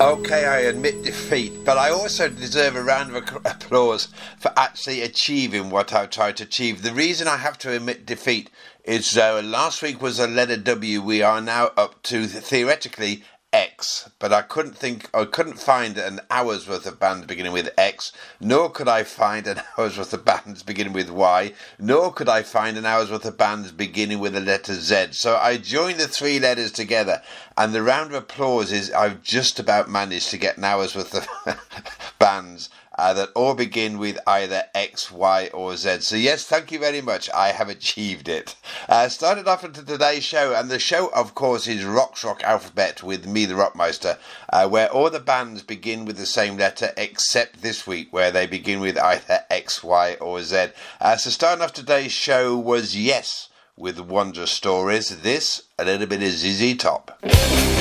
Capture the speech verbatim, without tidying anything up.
Okay, I admit defeat, but I also deserve a round of applause for actually achieving what I've tried to achieve. The reason I have to admit defeat is uh, last week was a letter W. We are now up to, theoretically, X, but I couldn't think, I couldn't find an hour's worth of bands beginning with X, nor could I find an hour's worth of bands beginning with Y, nor could I find an hour's worth of bands beginning with the letter Z. So I joined the three letters together, and the round of applause is I've just about managed to get an hour's worth of bands Uh, that all begin with either X, Y or Z. So yes, thank you very much. I have achieved it. Uh, started off into today's show, and the show of course is Rock's Rock Alphabet with me, the Rockmeister, uh, where all the bands begin with the same letter except this week where they begin with either X, Y or Z. Uh, so starting off today's show was Yes with Wondrous Stories. This, a little bit of Z Z Top.